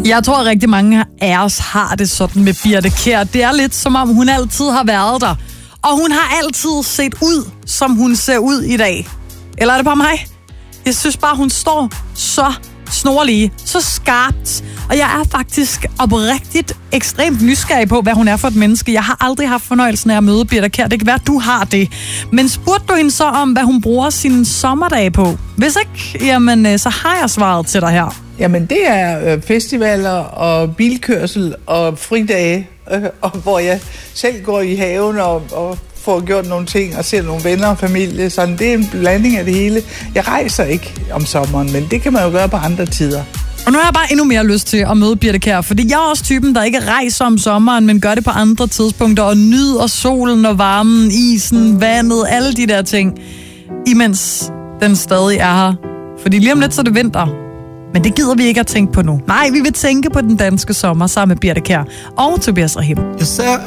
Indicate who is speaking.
Speaker 1: Jeg tror, at rigtig mange af os har det sådan med Birthe Kjær. Det er lidt som om, hun altid har været der. Og hun har altid set ud, som hun ser ud i dag. Eller er det bare mig? Jeg synes bare, hun står så snorlige, så skarpt. Og jeg er faktisk oprigtigt ekstremt nysgerrig på, hvad hun er for et menneske. Jeg har aldrig haft fornøjelsen af at møde Birthe Kjær. Det kan være, at du har det. Men spurgte du hende så om, hvad hun bruger sine sommerdage på? Hvis ikke, jamen, så har jeg svaret til dig her.
Speaker 2: Jamen, det er festivaler og bilkørsel og fridage, og hvor jeg selv går i haven og får gjort nogle ting og ser nogle venner og familie. Sådan, det er en blanding af det hele. Jeg rejser ikke om sommeren, men det kan man jo gøre på andre tider.
Speaker 1: Og nu har jeg bare endnu mere lyst til at møde Birthe Kjær, fordi jeg er også typen, der ikke rejser om sommeren, men gør det på andre tidspunkter og nyder solen og varmen, isen, vandet, alle de der ting, imens den stadig er her. Fordi lige om lidt, så er det vinter. Men det gider vi ikke at tænke på nu. Nej, vi vil tænke på den danske sommer sammen med Birthe Kjær og Tobias Rahim.